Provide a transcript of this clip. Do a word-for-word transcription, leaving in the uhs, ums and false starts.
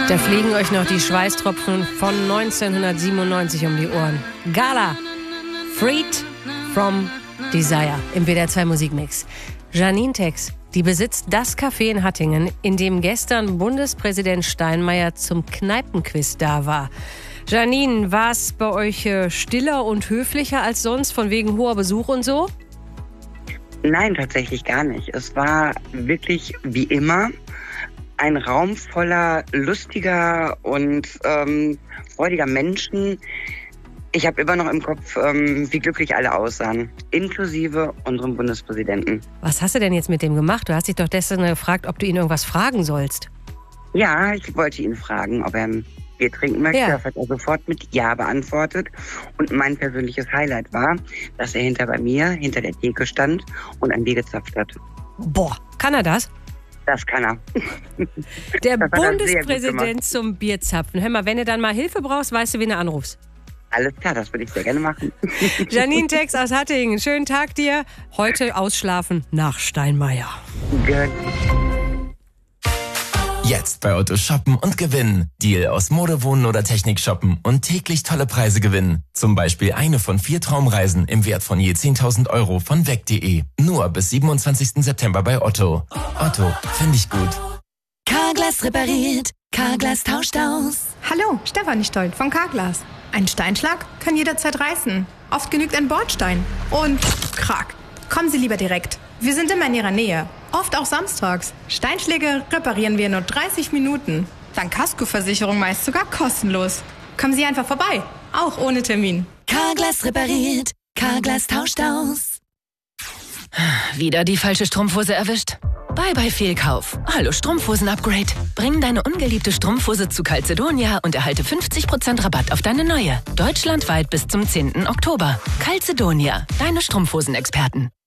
Da fliegen euch noch die Schweißtropfen von neunzehnhundertsiebenundneunzig um die Ohren. Gala, Freed from Desire im W D R zwei Musikmix. Janine Tex, die besitzt das Café in Hattingen, in dem gestern Bundespräsident Steinmeier zum Kneipenquiz da war. Janine, war es bei euch äh, stiller und höflicher als sonst, von wegen hoher Besuch und so? Nein, tatsächlich gar nicht. Es war wirklich wie immer ein Raum voller lustiger und ähm, freudiger Menschen. Ich habe immer noch im Kopf, ähm, wie glücklich alle aussahen, inklusive unserem Bundespräsidenten. Was hast du denn jetzt mit dem gemacht? Du hast dich doch gestern gefragt, ob du ihn irgendwas fragen sollst. Ja, ich wollte ihn fragen, ob er ein Bier trinken möchte. Ja. Das hat er sofort mit Ja beantwortet. Und mein persönliches Highlight war, dass er hinter bei mir, hinter der Theke stand und ein Bier gezapft hat. Boah, kann er das? Das kann er. Der Das hat er sehr gut Bundespräsident gemacht. zum Bierzapfen. Hör mal, wenn du dann mal Hilfe brauchst, weißt du, wen du anrufst. Alles klar, das würde ich sehr gerne machen. Janine Tex aus Hattingen, schönen Tag dir. Heute ausschlafen nach Steinmeier. Gut. Jetzt bei Otto shoppen und gewinnen. Deal aus Mode, Wohnen oder Technik shoppen und täglich tolle Preise gewinnen. Zum Beispiel eine von vier Traumreisen im Wert von je zehntausend Euro von weg punkt de. Nur bis siebenundzwanzigsten September bei Otto. Otto, finde ich gut. Carglass repariert, Carglass tauscht aus. Hallo, Stefanie Stolt von Carglass. Ein Steinschlag kann jederzeit reißen. Oft genügt ein Bordstein. Und krack. Kommen Sie lieber direkt. Wir sind immer in Ihrer Nähe. Oft auch samstags. Steinschläge reparieren wir in nur dreißig Minuten. Dank Kaskoversicherung meist sogar kostenlos. Kommen Sie einfach vorbei. Auch ohne Termin. Carglass repariert, Carglass tauscht aus. Wieder die falsche Strumpfhose erwischt? Bye bye Fehlkauf. Hallo Strumpfhosen-Upgrade. Bring deine ungeliebte Strumpfhose zu Calzedonia und erhalte fünfzig Prozent Rabatt auf deine neue. Deutschlandweit bis zum zehnten Oktober. Calzedonia, deine Strumpfhosen-Experten.